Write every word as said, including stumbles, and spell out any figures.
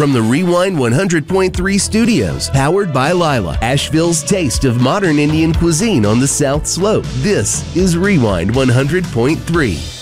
From the Rewind one hundred point three studios, powered by Lila, Asheville's taste of modern Indian cuisine on the South Slope. This is Rewind one hundred point three.